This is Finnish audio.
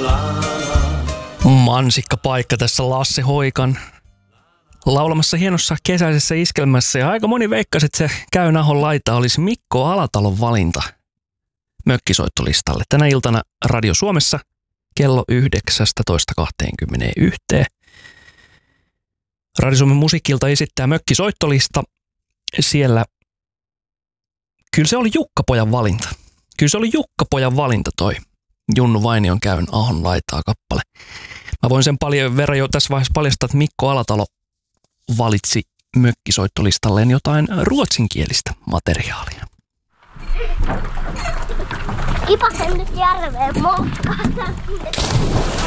Mansikkapaikka tässä Lasse Hoikan laulamassa hienossa kesäisessä iskelmässä. Ja aika moni veikkasi, että se Käy Nahon laita olisi Mikko Alatalon valinta mökkisoittolistalle. Tänä iltana Radio Suomessa kello 19.21. Radio Suomen musiikilta esittää mökkisoittolista. Siellä kyllä se oli Jukkapojan valinta. Kyllä se oli Jukkapojan valinta toi Junnu Vainion Käyn Ahon laitaa kappale. Mä voin sen paljon verran jo tässä vaiheessa paljastaa, että Mikko Alatalo valitsi mökkisoittolistalleen jotain ruotsinkielistä materiaalia. Kipasen nyt järveen moukkaan.